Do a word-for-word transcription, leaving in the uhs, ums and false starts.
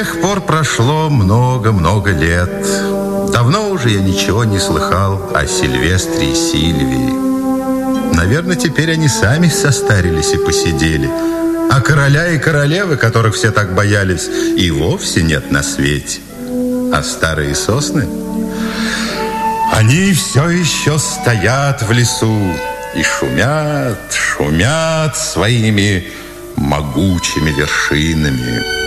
С тех пор прошло много-много лет. Давно уже я ничего не слыхал о Сильвестре и Сильвии. Наверное, теперь они сами состарились и посидели. А короля и королевы, которых все так боялись, и вовсе нет на свете. А старые сосны, они все еще стоят в лесу и шумят, шумят своими могучими вершинами.